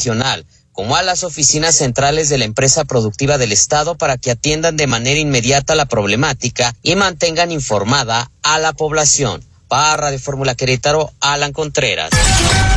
regional como a las oficinas centrales de la empresa productiva del estado para que atiendan de manera inmediata la problemática y mantengan informada a la población. Para Radio Fórmula Querétaro, Alan Contreras.